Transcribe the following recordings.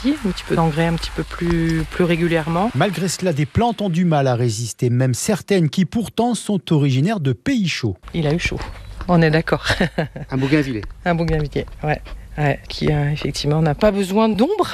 aussi, où tu peux engrais un petit peu plus régulièrement. Malgré cela, des plantes ont du mal à résister, même certaines qui pourtant sont originaires de pays chauds. Il a eu chaud, on est d'accord. Un bougainvillier. Un bougainvillier, ouais. Ouais, qui effectivement n'a pas besoin d'ombre.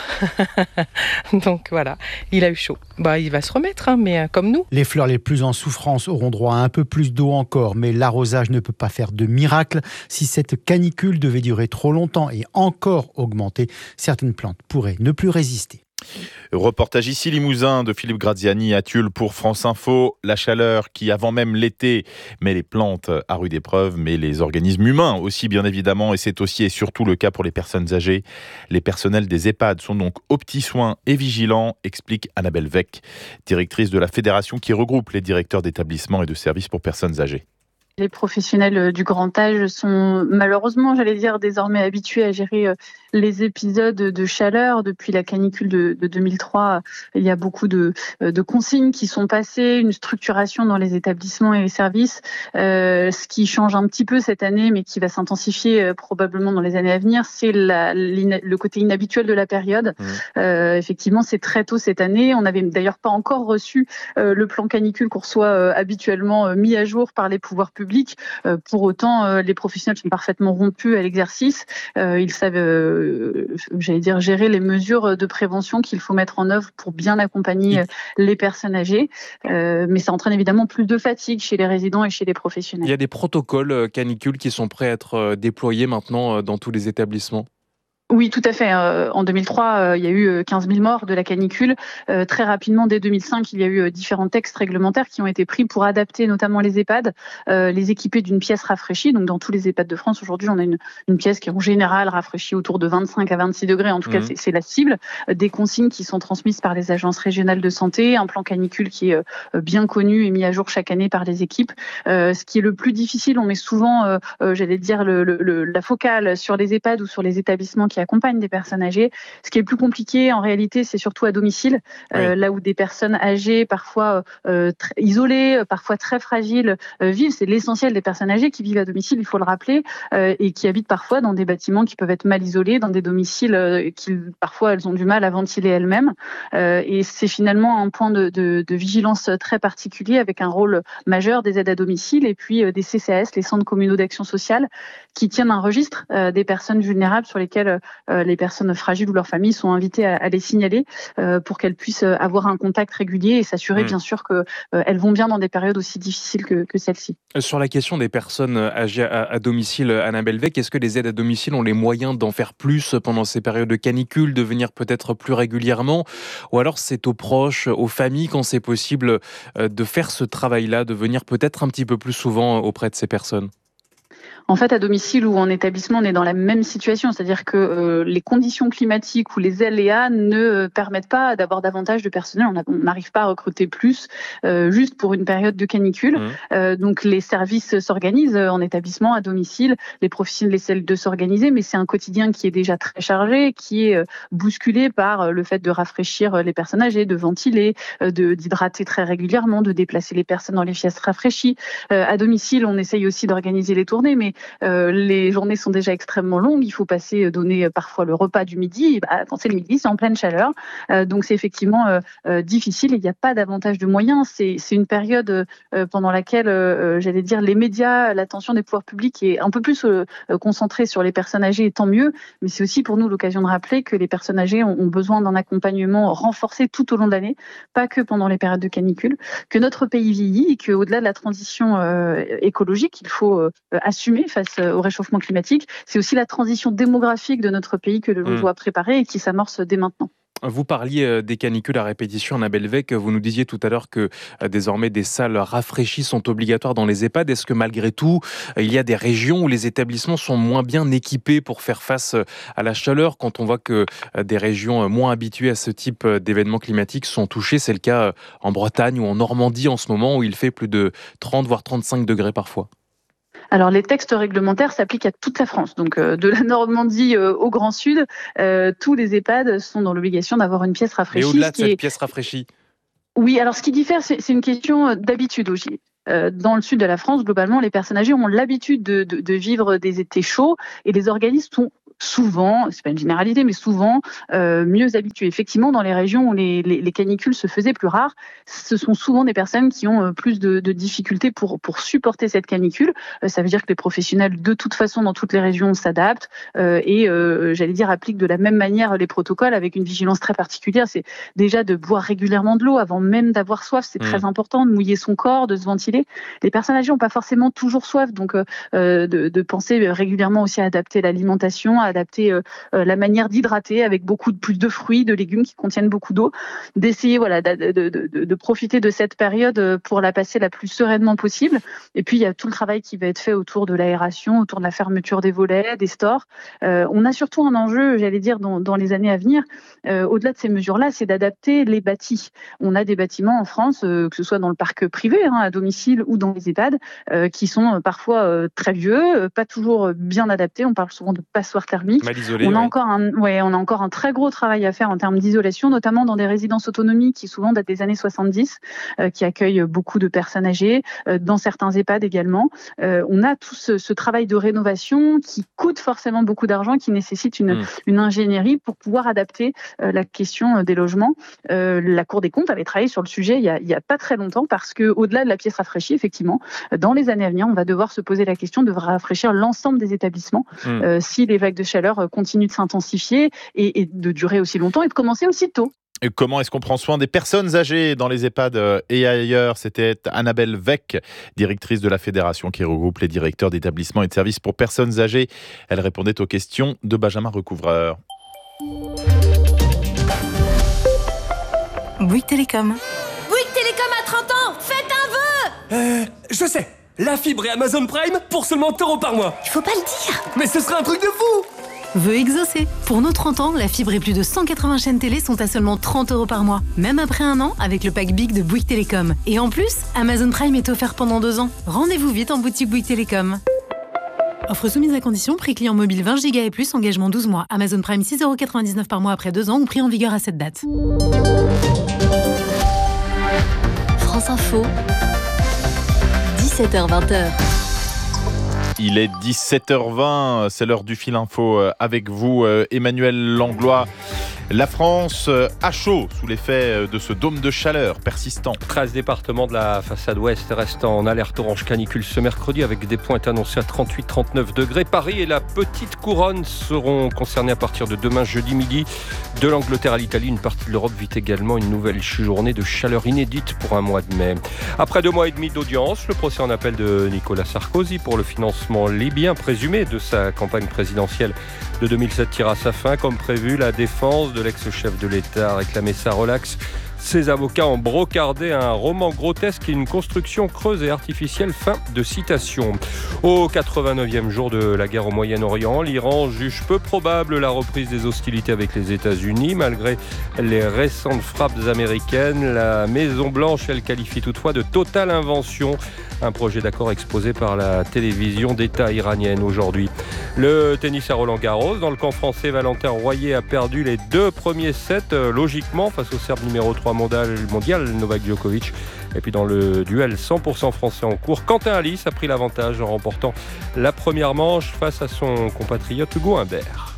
Donc voilà, il a eu chaud. Il va se remettre, mais comme nous. Les fleurs les plus en souffrance auront droit à un peu plus d'eau encore, mais l'arrosage ne peut pas faire de miracle. Si cette canicule devait durer trop longtemps et encore augmenter, certaines plantes pourraient ne plus résister. Reportage ici Limousin de Philippe Graziani à Tulle pour France Info. La chaleur qui, avant même l'été, met les plantes à rude épreuve, mais les organismes humains aussi bien évidemment, et c'est aussi et surtout le cas pour les personnes âgées. Les personnels des EHPAD sont donc aux petits soins et vigilants, explique Annabelle Weck, directrice de la fédération qui regroupe les directeurs d'établissements et de services pour personnes âgées. Les professionnels du grand âge sont malheureusement, désormais habitués à gérer les épisodes de chaleur. Depuis la canicule de 2003, il y a beaucoup de consignes qui sont passées, une structuration dans les établissements et les services. Ce qui change un petit peu cette année, mais qui va s'intensifier probablement dans les années à venir, c'est le côté inhabituel de la période. Effectivement, c'est très tôt cette année. On n'avait d'ailleurs pas encore reçu le plan canicule qu'on reçoit habituellement mis à jour par les pouvoirs publics. Pour autant, les professionnels sont parfaitement rompus à l'exercice. Ils savent, gérer les mesures de prévention qu'il faut mettre en œuvre pour bien accompagner les personnes âgées. Mais ça entraîne évidemment plus de fatigue chez les résidents et chez les professionnels. Il y a des protocoles canicules qui sont prêts à être déployés maintenant dans tous les établissements. Oui, tout à fait. En 2003, il y a eu 15 000 morts de la canicule. Très rapidement, dès 2005, il y a eu différents textes réglementaires qui ont été pris pour adapter notamment les EHPAD, les équiper d'une pièce rafraîchie. Donc, dans tous les EHPAD de France, aujourd'hui, on a une pièce qui est en général rafraîchie autour de 25 à 26 degrés. En tout cas, c'est la cible. Des consignes qui sont transmises par les agences régionales de santé, un plan canicule qui est bien connu et mis à jour chaque année par les équipes. Ce qui est le plus difficile, on met souvent, la focale sur les EHPAD ou sur les établissements qui accompagne des personnes âgées. Ce qui est le plus compliqué, en réalité, c'est surtout à domicile, là où des personnes âgées, parfois isolées, parfois très fragiles, vivent. C'est l'essentiel des personnes âgées qui vivent à domicile, il faut le rappeler, et qui habitent parfois dans des bâtiments qui peuvent être mal isolés, dans des domiciles qui, parfois, elles ont du mal à ventiler elles-mêmes. Et c'est finalement un point de vigilance très particulier, avec un rôle majeur des aides à domicile et puis des CCAS, les centres communaux d'action sociale, qui tiennent un registre des personnes vulnérables sur lesquelles les personnes fragiles ou leurs familles sont invitées à les signaler pour qu'elles puissent avoir un contact régulier et s'assurer bien sûr qu'elles vont bien dans des périodes aussi difficiles que celle-ci. Sur la question des personnes âgées à domicile, Annabelle Weck, est-ce que les aides à domicile ont les moyens d'en faire plus pendant ces périodes de canicule, de venir peut-être plus régulièrement, ou alors c'est aux proches, aux familles quand c'est possible de faire ce travail-là, de venir peut-être un petit peu plus souvent auprès de ces personnes ? En fait, à domicile ou en établissement, on est dans la même situation, c'est-à-dire que les conditions climatiques ou les aléas ne permettent pas d'avoir davantage de personnel. On n'arrive pas à recruter plus juste pour une période de canicule. Donc les services s'organisent en établissement, à domicile. Les professionnels essaient de s'organiser, mais c'est un quotidien qui est déjà très chargé, qui est bousculé par le fait de rafraîchir les personnes âgées, de ventiler, d'hydrater très régulièrement, de déplacer les personnes dans les pièces rafraîchies. À domicile, on essaye aussi d'organiser les tournées, mais les journées sont déjà extrêmement longues. Il faut donner parfois le repas du midi. Quand c'est le midi, c'est en pleine chaleur. Donc c'est effectivement difficile et il n'y a pas davantage de moyens. C'est une période pendant laquelle, les médias, l'attention des pouvoirs publics est un peu plus concentrée sur les personnes âgées, et tant mieux. Mais c'est aussi pour nous l'occasion de rappeler que les personnes âgées ont besoin d'un accompagnement renforcé tout au long de l'année, pas que pendant les périodes de canicule, que notre pays vieillit et qu'au-delà de la transition écologique, il faut assumer face au réchauffement climatique. C'est aussi la transition démographique de notre pays que l'on doit préparer et qui s'amorce dès maintenant. Vous parliez des canicules à répétition, Annabelle Weck. Vous nous disiez tout à l'heure que désormais des salles rafraîchies sont obligatoires dans les EHPAD. Est-ce que malgré tout, il y a des régions où les établissements sont moins bien équipés pour faire face à la chaleur, quand on voit que des régions moins habituées à ce type d'événements climatiques sont touchées? C'est le cas en Bretagne ou en Normandie en ce moment, où il fait plus de 30 voire 35 degrés parfois. Alors, les textes réglementaires s'appliquent à toute la France. Donc, de la Normandie au Grand Sud, tous les EHPAD sont dans l'obligation d'avoir une pièce rafraîchie. Et au-delà de cette pièce rafraîchie ? Oui, alors ce qui diffère, c'est une question d'habitude aussi. Dans le sud de la France, globalement, les personnes âgées ont l'habitude de vivre des étés chauds et les organismes sont souvent, c'est pas une généralité, mais souvent mieux habitués. Effectivement, dans les régions où les canicules se faisaient plus rares, ce sont souvent des personnes qui ont plus de difficultés pour supporter cette canicule. Ça veut dire que les professionnels, de toute façon, dans toutes les régions, s'adaptent et, j'allais dire, appliquent de la même manière les protocoles avec une vigilance très particulière. C'est déjà de boire régulièrement de l'eau avant même d'avoir soif. C'est très important de mouiller son corps, de se ventiler. Les personnes âgées n'ont pas forcément toujours soif, donc de penser régulièrement aussi à adapter l'alimentation, à adapter la manière d'hydrater avec beaucoup plus de fruits, de légumes qui contiennent beaucoup d'eau, d'essayer de profiter de cette période pour la passer la plus sereinement possible. Et puis il y a tout le travail qui va être fait autour de l'aération, autour de la fermeture des volets, des stores. On a surtout un enjeu, j'allais dire, dans les années à venir, au-delà de ces mesures-là, c'est d'adapter les bâtis. On a des bâtiments en France, que ce soit dans le parc privé, à domicile ou dans les EHPAD, qui sont parfois très vieux, pas toujours bien adaptés. On parle souvent de passoires thermiques. Mal isolés, on a encore un très gros travail à faire en termes d'isolation, notamment dans des résidences autonomie qui souvent datent des années 70, qui accueillent beaucoup de personnes âgées, dans certains EHPAD également. On a tout ce travail de rénovation qui coûte forcément beaucoup d'argent, qui nécessite une ingénierie pour pouvoir adapter la question des logements. La Cour des comptes avait travaillé sur le sujet il y a pas très longtemps parce que au-delà de la pièce rafraîchie, effectivement, dans les années à venir, on va devoir se poser la question de rafraîchir l'ensemble des établissements si les vagues de chaleur continuent de s'intensifier et de durer aussi longtemps et de commencer aussi tôt. Et comment est-ce qu'on prend soin des personnes âgées dans les EHPAD et ailleurs? C'était Annabelle Weck, directrice de la fédération qui regroupe les directeurs d'établissements et de services pour personnes âgées. Elle répondait aux questions de Benjamin Recouvreur. Bouygues Télécom. Bouygues Télécom a 30 ans. Faites un vœu. Je sais. La fibre et Amazon Prime pour seulement 100 € par mois. Il faut pas le dire. Mais ce serait un truc de fou. Vœu exaucé. Pour nos 30 ans, la fibre et plus de 180 chaînes télé sont à seulement 30 € par mois. Même après un an, avec le pack Big de Bouygues Télécom. Et en plus, Amazon Prime est offert pendant 2 ans. Rendez-vous vite en boutique Bouygues Télécom. Offre soumise à condition, prix client mobile 20 Go et plus, engagement 12 mois. Amazon Prime 6,99 € par mois après 2 ans ou prix en vigueur à cette date. France Info, 17h-20h. Il est 17h20, c'est l'heure du fil info avec vous, Emmanuel Langlois. La France à chaud sous l'effet de ce dôme de chaleur persistant. 13 départements de la façade ouest restent en alerte orange canicule ce mercredi avec des pointes annoncées à 38-39 degrés. Paris et la petite couronne seront concernés à partir de demain jeudi midi. De l'Angleterre à l'Italie, une partie de l'Europe vit également une nouvelle journée de chaleur inédite pour un mois de mai. Après 2 mois et demi d'audience, le procès en appel de Nicolas Sarkozy pour le financement libyen présumé de sa campagne présidentielle de 2007 tire à sa fin. Comme prévu, la défense de l'ex-chef de l'État a réclamé sa relaxe. Ses avocats ont brocardé un roman grotesque et une construction creuse et artificielle. Fin de citation. Au 89e jour de la guerre au Moyen-Orient, l'Iran juge peu probable la reprise des hostilités avec les États-Unis. Malgré les récentes frappes américaines, la Maison-Blanche, elle qualifie toutefois de totale invention. Un projet d'accord exposé par la télévision d'État iranienne aujourd'hui. Le tennis à Roland-Garros. Dans le camp français, Valentin Royer a perdu les 2 premiers sets, logiquement, face au Serbe numéro 3 mondial, Novak Djokovic. Et puis dans le duel 100% français en cours, Quentin Alice a pris l'avantage en remportant la première manche face à son compatriote Hugo Humbert.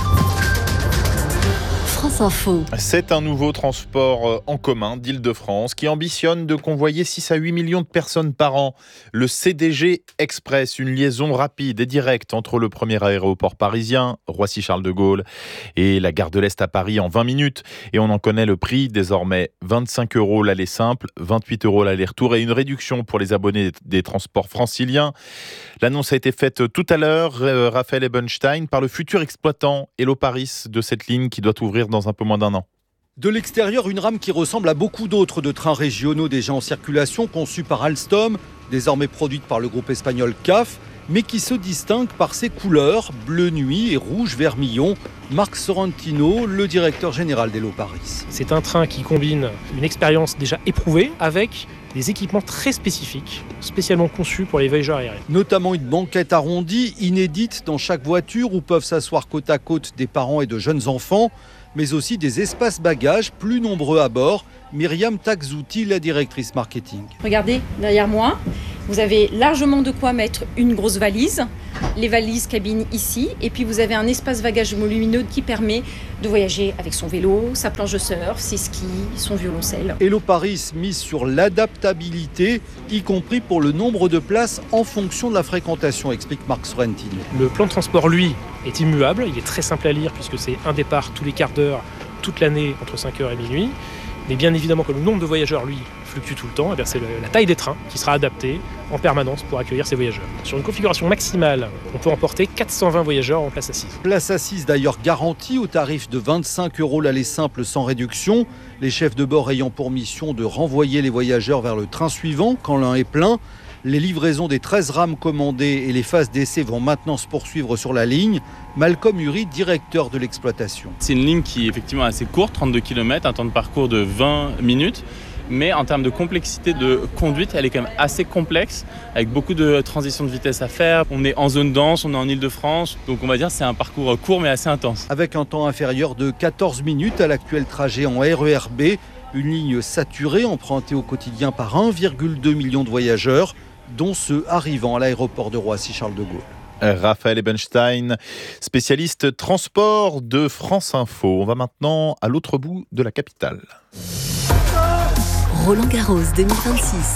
France Info. C'est un nouveau transport en commun d'Île-de-France qui ambitionne de convoyer 6 à 8 millions de personnes par an. Le CDG Express, une liaison rapide et directe entre le premier aéroport parisien, Roissy-Charles de Gaulle, et la gare de l'Est à Paris en 20 minutes. Et on en connaît le prix désormais, 25 € l'aller simple, 28 € l'aller-retour et une réduction pour les abonnés des transports franciliens. L'annonce a été faite tout à l'heure, Raphaël Ebenstein, par le futur exploitant Hello Paris de cette ligne qui doit ouvrir dans un peu moins d'1 an. De l'extérieur, une rame qui ressemble à beaucoup d'autres de trains régionaux déjà en circulation, conçus par Alstom, désormais produite par le groupe espagnol CAF, mais qui se distingue par ses couleurs, bleu nuit et rouge vermillon. Marc Sorrentino, le directeur général d'Hello Paris. C'est un train qui combine une expérience déjà éprouvée avec des équipements très spécifiques, spécialement conçus pour les voyageurs aériens. Notamment une banquette arrondie, inédite dans chaque voiture où peuvent s'asseoir côte à côte des parents et de jeunes enfants, mais aussi des espaces bagages plus nombreux à bord. Myriam Takzouti, la directrice marketing. Regardez derrière moi, Vous avez largement de quoi mettre une grosse valise, les valises cabines ici, et puis vous avez un espace bagages volumineux qui permet de voyager avec son vélo, sa planche de surf, ses skis, son violoncelle. Hello Paris mise sur l'adaptabilité, y compris pour le nombre de places en fonction de la fréquentation, explique Marc Sorrentine. Le plan de transport, lui, est immuable. Il est très simple à lire puisque c'est un départ tous les quarts d'heure, toute l'année, entre 5h et minuit. Mais bien évidemment, comme le nombre de voyageurs, lui, fluctue tout le temps, eh bien c'est la taille des trains qui sera adaptée en permanence pour accueillir ces voyageurs. Sur une configuration maximale, on peut emporter 420 voyageurs en place assise. Place assise d'ailleurs garantie au tarif de 25 € l'aller simple sans réduction. Les chefs de bord ayant pour mission de renvoyer les voyageurs vers le train suivant quand l'un est plein. Les livraisons des 13 rames commandées et les phases d'essai vont maintenant se poursuivre sur la ligne. Malcolm Uri, directeur de l'exploitation. C'est une ligne qui est effectivement assez courte, 32 km, un temps de parcours de 20 minutes. Mais en termes de complexité de conduite, elle est quand même assez complexe, avec beaucoup de transitions de vitesse à faire. On est en zone dense, on est en Île-de-France, donc on va dire que c'est un parcours court mais assez intense. Avec un temps inférieur de 14 minutes à l'actuel trajet en RER B, une ligne saturée empruntée au quotidien par 1,2 million de voyageurs, dont ceux arrivant à l'aéroport de Roissy-Charles de Gaulle. Raphaël Ebenstein, spécialiste transport de France Info. On va maintenant à l'autre bout de la capitale. Roland-Garros 2026.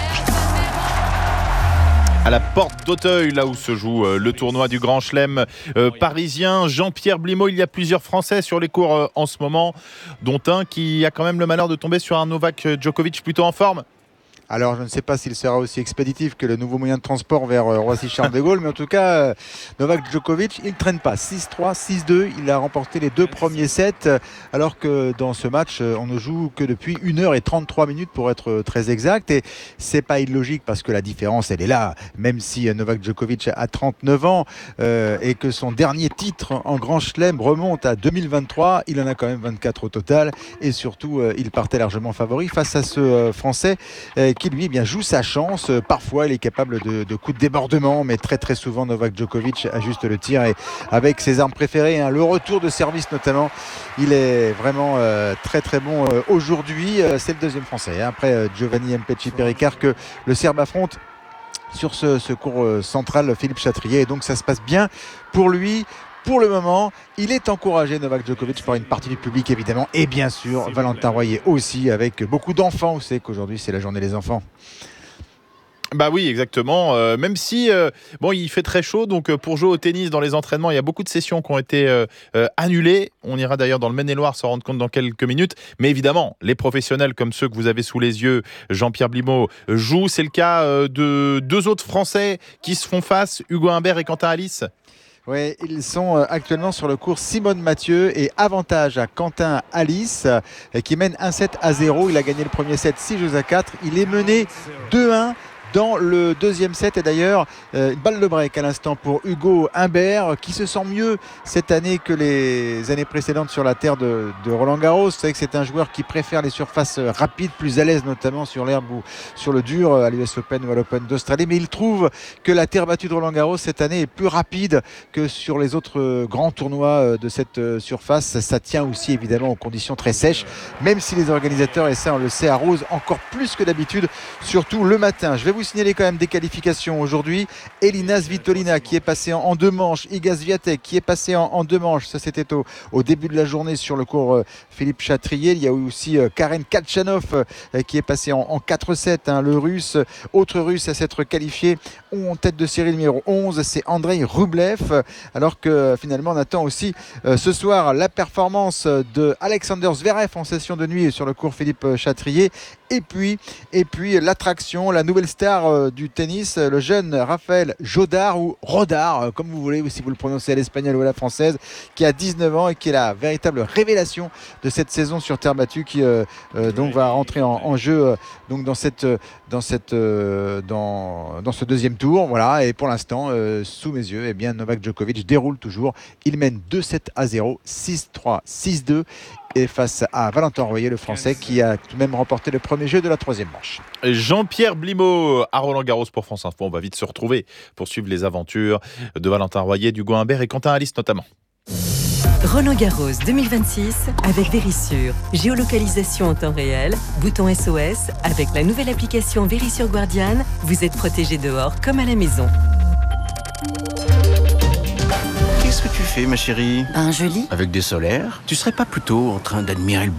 À la porte d'Auteuil, là où se joue le tournoi du Grand Chelem parisien, Jean-Pierre Blimaud, il y a plusieurs Français sur les cours en ce moment, dont un qui a quand même le malheur de tomber sur un Novak Djokovic plutôt en forme. Alors, je ne sais pas s'il sera aussi expéditif que le nouveau moyen de transport vers Roissy-Charles de Gaulle, mais en tout cas, Novak Djokovic, il ne traîne pas. 6-3, 6-2, il a remporté les 2 premiers sets, alors que dans ce match, on ne joue que depuis 1h33 pour être très exact. Et c'est pas illogique parce que la différence, elle est là. Même si Novak Djokovic a 39 ans et que son dernier titre en Grand Chelem remonte à 2023, il en a quand même 24 au total. Et surtout, il partait largement favori face à ce Français qui lui joue sa chance. Parfois il est capable de coups de débordement, mais très très souvent Novak Djokovic ajuste le tir et avec ses armes préférées, le retour de service notamment, il est vraiment très très bon aujourd'hui. C'est le deuxième Français après Giovanni Mpetshi Perricard que le Serbe affronte sur ce court central, Philippe Chatrier, et donc ça se passe bien pour lui. Pour le moment, il est encouragé, Novak Djokovic, par une partie du public évidemment, et bien sûr Valentin Royer aussi, avec beaucoup d'enfants. Vous savez qu'aujourd'hui c'est la journée des enfants. Bah oui, exactement. Même si il fait très chaud, donc pour jouer au tennis dans les entraînements, il y a beaucoup de sessions qui ont été annulées. On ira d'ailleurs dans le Maine-et-Loire s'en rendre compte dans quelques minutes. Mais évidemment, les professionnels comme ceux que vous avez sous les yeux, Jean-Pierre Blimaud, jouent. C'est le cas de 2 autres Français qui se font face, Hugo Humbert et Quentin Alice. Oui, ils sont actuellement sur le cours Simone Mathieu et avantage à Quentin Alice qui mène 1-7-0. Il a gagné le premier set 6-4. Il est mené 2-1 dans le deuxième set. Et d'ailleurs, une balle de break à l'instant pour Hugo Humbert qui se sent mieux cette année que les années précédentes sur la terre de Roland-Garros. Vous savez que c'est un joueur qui préfère les surfaces rapides, plus à l'aise notamment sur l'herbe ou sur le dur à l'US Open ou à l'Open d'Australie. Mais il trouve que la terre battue de Roland-Garros cette année est plus rapide que sur les autres grands tournois de cette surface. Ça tient aussi évidemment aux conditions très sèches, même si les organisateurs, et ça on le sait, arrosent encore plus que d'habitude, surtout le matin. Je vais vous signaler quand même des qualifications aujourd'hui. Elina Svitolina qui est passée en 2 manches, Iga Swiatek qui est passée en 2 manches, ça c'était au début de la journée sur le cours Philippe Chatrier. Il y a aussi Karen Khachanov qui est passée en 4-7, le russe, autre russe à s'être qualifié en tête de série numéro 11, c'est Andrei Rublev, alors que finalement on attend aussi ce soir la performance de Alexander Zverev en session de nuit sur le cours Philippe Chatrier. Et puis l'attraction, la nouvelle star du tennis, le jeune Raphaël Jodard ou Rodard, comme vous voulez, si vous le prononcez à l'espagnol ou à la française, qui a 19 ans et qui est la véritable révélation de cette saison sur terre battue, qui donc va rentrer en jeu donc dans ce deuxième tour. Voilà, et pour l'instant, sous mes yeux, Novak Djokovic déroule toujours. Il mène 2-7-0, 6-3, 6-2. Et face à Valentin Royer, le Français, qui a tout de même remporté le premier jeu de la 3e manche. Jean-Pierre Blimaud à Roland-Garros pour France Info. On va vite se retrouver pour suivre les aventures de Valentin Royer, d'Hugo Humbert et Quentin Alice notamment. Roland-Garros 2026 avec Vérissure. Géolocalisation en temps réel, bouton SOS. Avec la nouvelle application Vérissure Guardian, vous êtes protégé dehors comme à la maison. Qu'est-ce que tu fais, ma chérie? Je lis. Avec des solaires? Tu serais pas plutôt en train d'admirer le